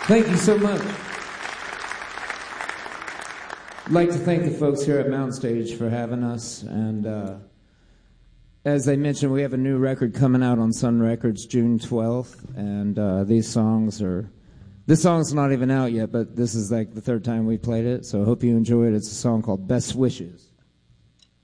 Thank you so much. I'd like to thank the folks here at Mountain Stage for having us. And as I mentioned, we have a new record coming out on Sun Records June 12th. And this song's not even out yet, but this is like the third time we played it. So I hope you enjoy it. It's a song called Best Wishes.